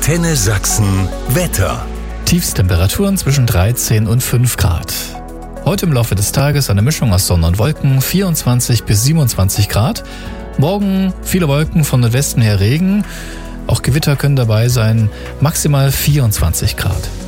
Antenne Sachsen Wetter. Tiefstemperaturen zwischen 13 und 5 Grad. Heute im Laufe des Tages eine Mischung aus Sonne und Wolken, 24 bis 27 Grad. Morgen viele Wolken, von Nordwesten her Regen. Auch Gewitter können dabei sein, maximal 24 Grad.